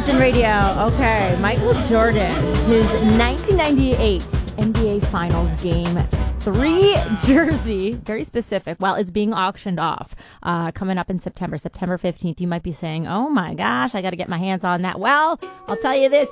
Virgin Radio. Okay, Michael Jordan, his 1998 NBA Finals Game 3 jersey, very specific. Well, it's being auctioned off coming up in September 15th. You might be saying, oh my gosh, I got to get my hands on that. Well, I'll tell you this.